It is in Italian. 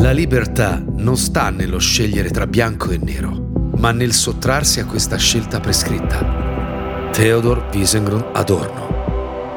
La libertà non sta nello scegliere tra bianco e nero, ma nel sottrarsi a questa scelta prescritta. Theodor Wiesengrund Adorno.